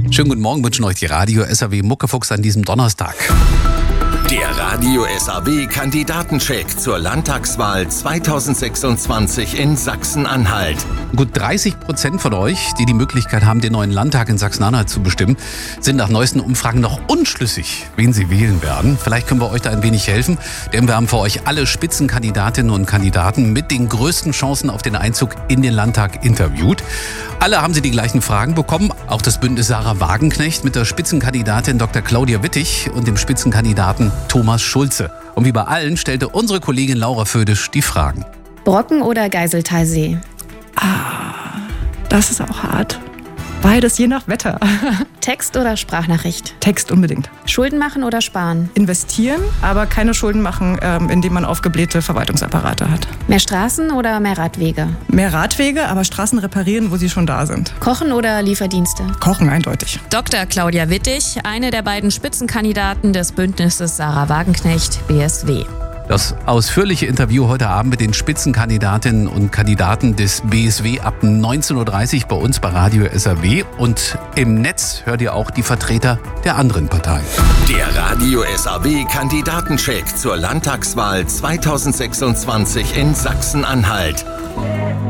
Schönen guten Morgen, wünschen euch die Radio SAW Muckefuchs an diesem Donnerstag. Der Radio SAW Kandidatencheck zur Landtagswahl 2026 in Sachsen-Anhalt. Gut 30% von euch, die die Möglichkeit haben, den neuen Landtag in Sachsen-Anhalt zu bestimmen, sind nach neuesten Umfragen noch unschlüssig, wen sie wählen werden. Vielleicht können wir euch da ein wenig helfen, denn wir haben für euch alle Spitzenkandidatinnen und Kandidaten mit den größten Chancen auf den Einzug in den Landtag interviewt. Alle haben sie die gleichen Fragen bekommen, auch das Bündnis Sarah Wagenknecht mit der Spitzenkandidatin Dr. Claudia Wittig und dem Spitzenkandidaten Thomas Schulze. Und wie bei allen stellte unsere Kollegin Laura Födisch die Fragen. Brocken oder Geiseltalsee? Das ist auch hart. Beides je nach Wetter. Text oder Sprachnachricht? Text unbedingt. Schulden machen oder sparen? Investieren, aber keine Schulden machen, indem man aufgeblähte Verwaltungsapparate hat. Mehr Straßen oder mehr Radwege? Mehr Radwege, aber Straßen reparieren, wo sie schon da sind. Kochen oder Lieferdienste? Kochen eindeutig. Dr. Claudia Wittig, eine der beiden Spitzenkandidaten des Bündnisses Sarah Wagenknecht, BSW. Das ausführliche Interview heute Abend mit den Spitzenkandidatinnen und Kandidaten des BSW ab 19.30 Uhr bei uns bei Radio SAW. Und im Netz hört ihr auch die Vertreter der anderen Parteien. Der Radio SAW Kandidatencheck zur Landtagswahl 2026 in Sachsen-Anhalt.